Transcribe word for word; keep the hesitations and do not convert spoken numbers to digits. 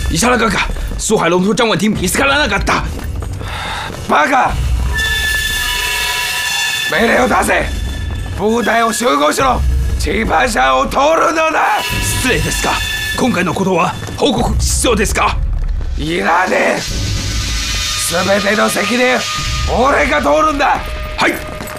伊莎拉哥哥，苏海龙头张婉婷見つからなかった。 バカ！命令を出せ！部隊を集合しろ！チーパー車を通るのだ！ 失礼ですが、今回のことは報告必要ですか？ いらねえ！全ての責任俺が通るんだ！ はい。